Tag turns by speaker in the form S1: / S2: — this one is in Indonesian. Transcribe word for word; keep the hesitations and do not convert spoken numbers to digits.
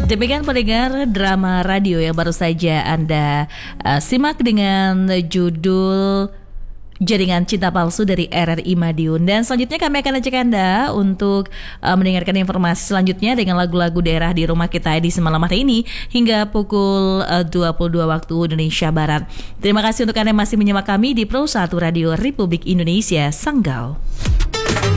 S1: Demikian pendengar drama radio yang baru saja Anda uh, simak dengan judul Jaringan Cinta Palsu dari R R I Madiun. Dan selanjutnya kami akan ajak Anda untuk uh, mendengarkan informasi selanjutnya dengan lagu-lagu daerah di rumah kita edisi malam hari ini hingga pukul uh, dua puluh dua waktu Indonesia Barat. Terima kasih untuk Anda yang masih menyimak kami di Pro satu Radio Republik Indonesia Sanggau.